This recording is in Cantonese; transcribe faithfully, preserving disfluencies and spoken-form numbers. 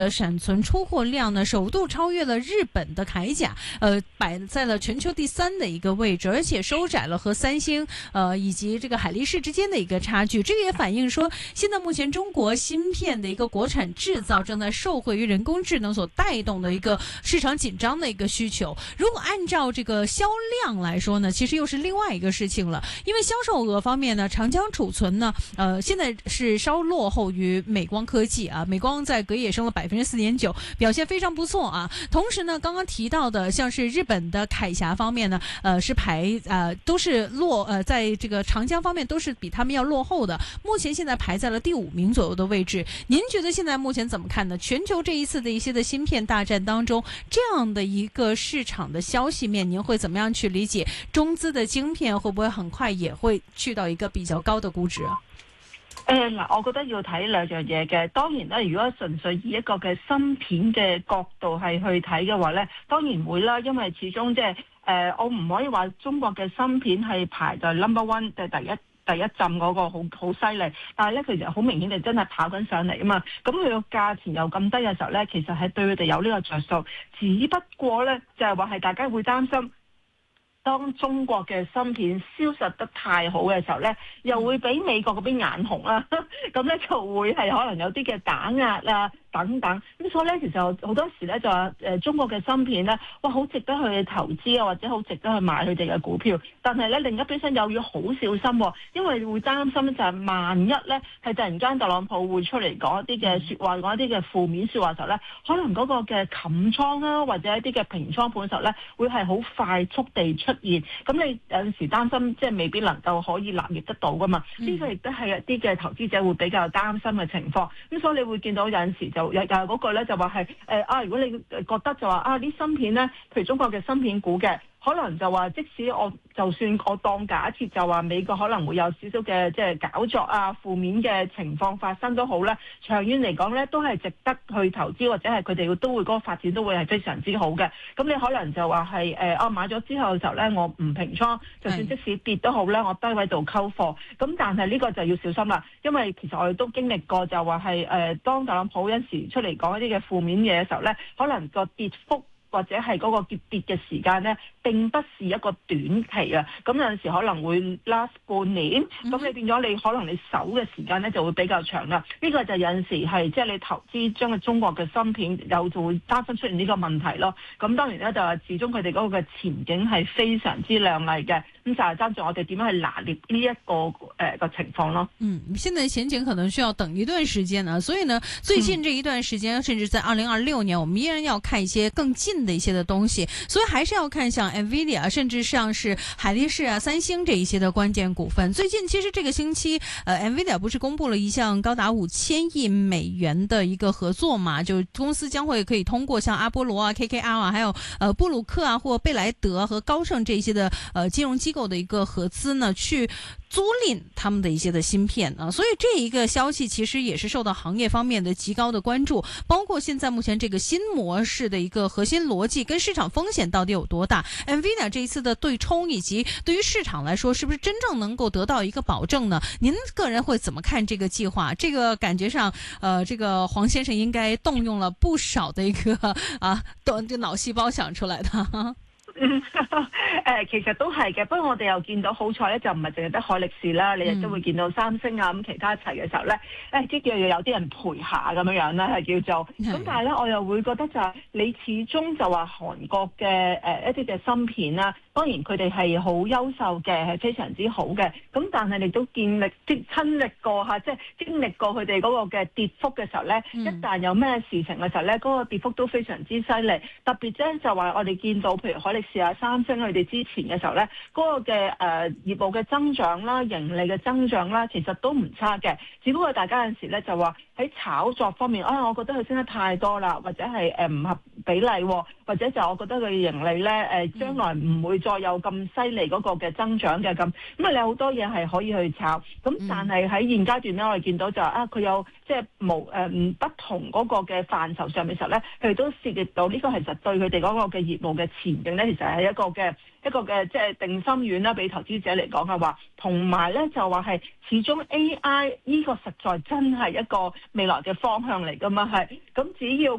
呃，闪存出貨量呢，首度超越了日本的鎧甲，呃，擺在了全球第三的一個位置，而且收窄了和三星，呃，以及這個海力士之間的一個差距。這個也反映說，現在目前中國芯片的一個國產製造正在受惠於人工智能所帶動的一個市場緊張的一個需求。如果按照這個銷量來說呢，其實又是另外一個事情了。因為銷售額方面呢，長江儲存呢，呃，現在是稍落後於美光科技啊，美光在隔夜升了百分之四點九，表現非常不錯啊。同時呢，剛剛提到的像是日本的鎧俠方面呢，呃，是排呃都是落呃在這個長江方面都是比他們要落後的，目前現在排在了第五名左右的位置。您覺得現在目前怎麼看呢？全球這一次的一些的芯片大戰當中，這樣的一個市場的消息面，您會怎麼樣去理解？中資的晶片會不會很快也會去到一個比較高的估值啊？ 誒嗱，我覺得要睇兩樣嘢嘅。當然咧，如果純粹以一個嘅芯片嘅角度係去睇嘅話咧，當然會啦，因為始終即係誒，我唔可以話中國嘅芯片係排在 number one 即係第一第一浸嗰個好好犀利，但係咧其實好明顯地真係跑緊上嚟啊嘛。咁佢個價錢又咁低嘅時候咧，其實係對佢哋有呢個着數。只不過咧就係話係大家會擔心，當中國嘅芯片銷售得太好嘅時候咧，又會俾美國嗰邊眼紅啦，咁咧就會係可能有啲嘅打壓啊等等。咁所以咧，其實好多時咧就話誒中國嘅芯片咧，哇好值得去投資啊，或者好值得去買佢哋嘅股票。但係咧另一邊廂又要好小心，因為會擔心就係萬一咧係突然間特朗普會出嚟講一啲嘅説話，講一啲嘅負面説話嘅時候咧，可能嗰個嘅冚倉啊，或者一啲嘅平倉盤嘅時候咧，會係好快速地出現。咁你有陣時擔心，即係未必能夠可以拿捏得到噶嘛？呢、嗯、個亦都係一啲嘅投資者會比較擔心嘅情況。咁所以你會見到有陣時就有嗰個咧就話係誒啊，如果你覺得就話啊啲芯片咧，譬如中國嘅芯片股嘅。可能就話，即使我就算我當假設就話美國可能會有少少嘅即係搞作啊、負面嘅情況發生都好咧，長遠嚟講咧都係值得去投資，或者係佢哋都會嗰個發展都會係非常之好嘅。咁你可能就話係誒啊買咗之後嘅時候咧，我唔平倉，就算即使跌都好咧，我低位度溝貨。咁但係呢個就要小心啦，因為其實我哋都經歷過就話係誒當特朗普有時出嚟講一啲嘅負面嘢嘅時候咧，可能個跌幅或者係嗰個跌跌嘅時間咧，並不是一個短期啊。咁有陣時可能會 last 半年，咁、嗯、你變咗你可能你守嘅時間咧就會比較長啦。呢、這個就有陣時係即係你投資將個中國嘅芯片有就會擔心出現呢個問題咯。咁當然咧就係始終佢哋嗰個嘅前景係非常之亮麗嘅。咁就係爭住我哋點樣去拿捏呢一個誒個、呃、情況咯。 嗯，現在前景可能需要等一段時間啊。所以呢，最近這一段時間，嗯、甚至在二零二六年，我們依然要看一些更近的一些的東西。所以還是要看像 NVIDIA，甚至像是海力士啊、三星這一些的關鍵股份。最近其實這個星期，呃，NVIDIA 不是公布了一項高達五千億美元的一個合作嘛？就公司將會可以通過像阿波羅啊、K K R 啊，還有呃布魯克啊或貝萊德和高盛這些的呃金融機構的一個合資呢，去租賃他們的一些的芯片啊。所以這一個消息其實也是受到行業方面的極高的關注，包括現在目前這個新模式的一個核心邏輯跟市場風險到底有多大。NVIDIA 這一次的對沖以及對於市場來說，是不是真正能夠得到一個保證呢？您個人會怎麼看這個計劃？這個感覺上，呃，這個黃先生應該動用了不少的一個啊，動這腦細胞想出來的。 嗯，誒，其實都係嘅，不過我哋又見到好彩咧，就唔係淨係得海力士啦，你亦都會見到三星啊，咁其他一齊嘅時候咧，誒，即叫有啲人陪下咁樣樣啦，係叫做，咁但係咧，我又會覺得就係你始終就話韓國嘅誒一啲嘅芯片啦，當然佢哋係好優秀嘅，係非常之好嘅，咁但係你都見歷即親歷過嚇，即係經歷過佢哋嗰個嘅跌幅嘅時候咧，一旦有咩事情嘅時候咧，嗰個跌幅都非常之犀利，特別咧就話我哋見到譬如海力試下三星佢哋之前嘅時候咧，嗰、那個嘅誒、呃、業務嘅增長啦、盈利嘅增長啦，其實都唔差嘅。只不過大家有陣時咧就話喺炒作方面，啊，我覺得佢升得太多啦，或者係誒唔合比例，或者就我覺得佢盈利咧誒將來唔會再有咁犀利嗰個嘅增長嘅咁。咁啊你有好多嘢係可以去炒，咁但係喺現階段咧，我哋見到就啊佢有即係無誒唔不同嗰個嘅範疇上面時候咧，佢哋都涉及到呢個其實對佢哋嗰個嘅業務嘅前景咧，其實係一個嘅一個嘅即係定心丸啦，俾投資者嚟講嘅話，同埋咧就話係始終 A I 呢個實在真係一個未來嘅方向嚟噶嘛，係咁只要